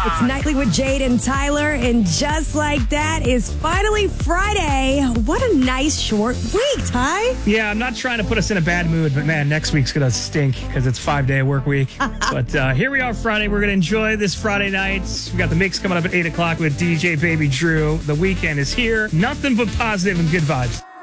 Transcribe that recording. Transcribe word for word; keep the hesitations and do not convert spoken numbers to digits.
It's Nightly with Jade and Tyler, and just like that is finally Friday. What a nice short week, Ty. Yeah, I'm not trying to put us in a bad mood, but man, next week's going to stink because it's five-day work week. But uh, here we are Friday. We're going to enjoy this Friday night. We got the mix coming up at eight o'clock with D J Baby Drew. The weekend is here. Nothing but positive and good vibes.